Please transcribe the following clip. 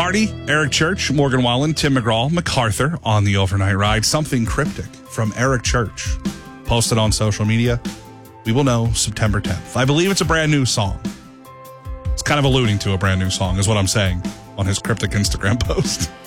Hardy, Eric Church, Morgan Wallen, Tim McGraw, MacArthur on the overnight ride. Something cryptic from Eric Church. Posted on social media. We will know September 10th. I believe it's a brand new song. It's kind of alluding to a brand new song is what I'm saying on his cryptic Instagram post.